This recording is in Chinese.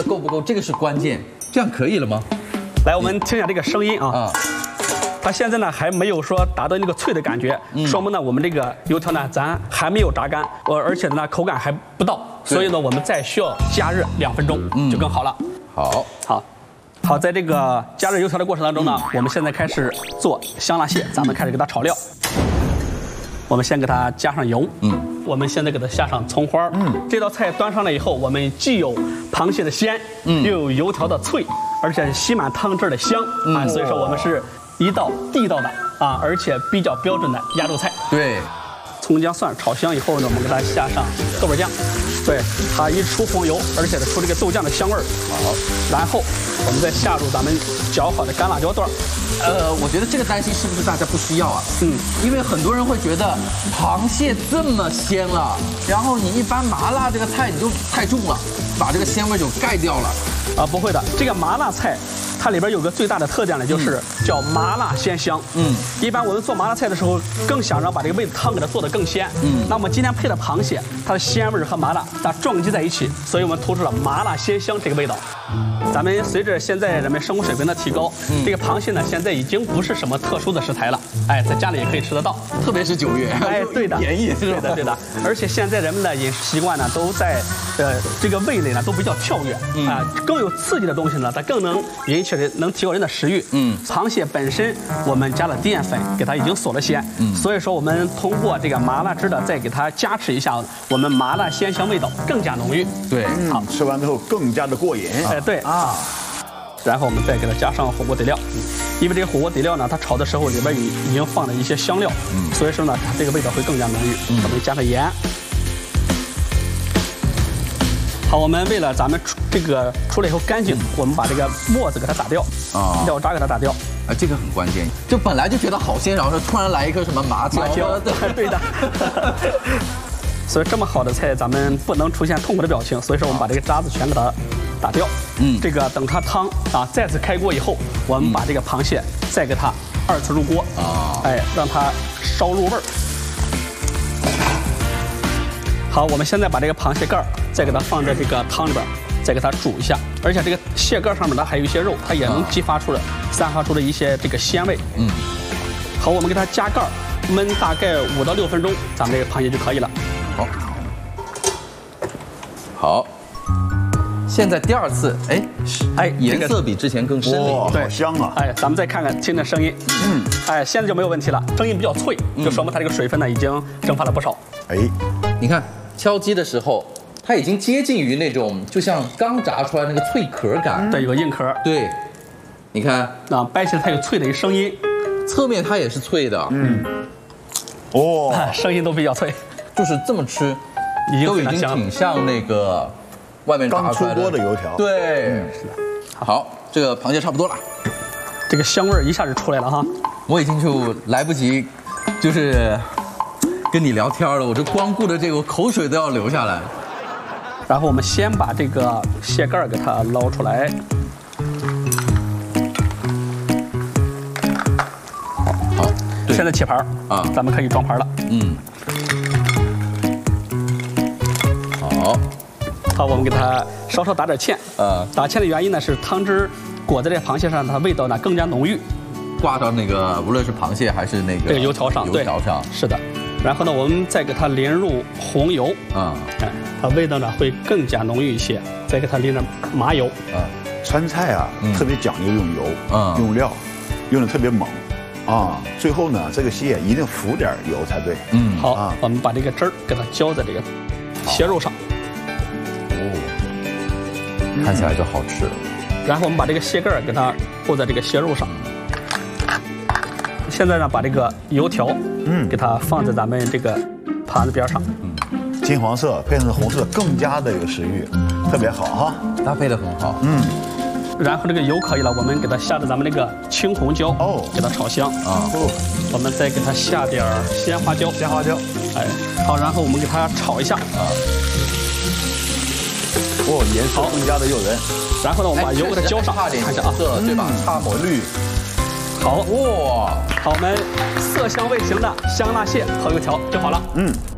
够不够？这个是关键。这样可以了吗？ 来，我们听一下这个声音啊。它现在呢还没有说达到那个脆的感觉，说明呢我们这个油条呢咱还没有炸干，而且呢口感还不到，所以呢我们再需要加热2分钟就更好了。好，在这个加热油条的过程当中呢，我们现在开始做香辣蟹，咱们开始给它炒料。我们先给它加上油，我们现在给它下上葱花，这道菜端上来以后，我们既有螃蟹的鲜，又有油条的脆，而且吸满汤汁的香啊，所以说我们是一道地道的啊，而且比较标准的压轴菜。 对， 葱姜蒜炒香以后呢，我们给它下上豆瓣酱，对，它一出红油，而且出这个豆酱的香味儿。好，然后我们再下入咱们搅好的干辣椒段。 我觉得这个担心是不是大家不需要啊？因为很多人会觉得螃蟹这么鲜了，然后你一般麻辣这个菜你就太重了，把这个鲜味就盖掉了。 不会的，这个麻辣菜。它里边有个最大的特点呢，就是叫麻辣鲜香。一般我们做麻辣菜的时候，更想让把这个味汤给它做得更鲜。那么今天配的螃蟹，它的鲜味和麻辣它撞击在一起，所以我们突出了麻辣鲜香这个味道。咱们随着现在人们生活水平的提高，这个螃蟹呢现在已经不是什么特殊的食材了，在家里也可以吃得到， 特别是9月， 对的， 便宜， 对的。而且现在人们的饮食习惯呢，都在这个味蕾呢都比较跳跃更有刺激的东西呢，它更能引起能提高人的食欲。螃蟹本身我们加了淀粉，给它已经锁了鲜，所以说我们通过这个麻辣汁的再给它加持一下，我们麻辣鲜香味道更加浓郁。 对， 好，吃完之后更加的过瘾。 对啊。然后我们再给它加上火锅底料，因为这个火锅底料呢，它炒的时候里边已经放了一些香料，所以说呢，它这个味道会更加浓郁。我们加上盐。好，我们为了咱们这个出来以后干净，我们把这个沫子给它打掉，料渣给它打掉。 这个很关键。就本来就觉得好鲜，然后突然来一颗什么麻椒， 对的。所以这么好的菜，咱们不能出现痛苦的表情，所以说我们把这个渣子全给它打掉。这个等它汤再次开锅以后，我们把这个螃蟹再给它2次入锅，让它烧入味儿。好，我们现在把这个螃蟹盖再给它放在这个汤里边，再给它煮一下。而且这个蟹盖上面它还有一些肉，它也能散发出了一些这个鲜味。好，我们给它加盖焖大概5到6分钟，咱们这个螃蟹就可以了。 好。现在第2次，颜色比之前更深了一点， 好香啊！ 咱们再看看，听听声音，现在就没有问题了，声音比较脆，就说明它这个水分呢已经蒸发了不少。 你看敲击的时候，它已经接近于那种就像刚炸出来那个脆壳感， 对，有个硬壳， 对，你看掰起来它有脆的一声音， 侧面它也是脆的， 声音都比较脆， 就是这么吃，都已经挺像那个。外面刚出锅的油条， 对，是的。好，这个螃蟹差不多了， 这个香味一下就出来了哈。 我已经就来不及，就是跟你聊天了，我这光顾着这个，我口水都要流下来。 然后我们先把这个蟹盖给它捞出来。 好， 现在起盘咱们可以装盘了。好，我们给它稍稍打点芡。打芡的原因呢是汤汁裹在这螃蟹上，它味道呢更加浓郁。 挂到那个无论是螃蟹还是那个这个油条上，是的。然后呢，我们再给它淋入红油，它味道呢会更加浓郁一些。再给它淋点麻油。 川菜特别讲究用油，用料，用的特别猛。最后呢，这个蟹一定浮点油才对。 好，我们把这个汁儿给它浇在这个蟹肉上。 看起来就好吃。 然后我们把这个蟹盖给它铺在这个蟹肉上。现在呢，把这个油条，给它放在咱们这个盘子边上。 金黄色配上红色，更加的有食欲，特别好哈， 搭配的很好。 然后这个油可以了，我们给它下着咱们这个青红椒，给它炒香。我们再给它下点鲜花椒。好，然后我们给它炒一下。 颜色更加的诱人。 然后呢，我们把油给它浇上， 看一下色，对吧？差抹绿。 好，我们色香味型的香辣蟹烤油条就好了。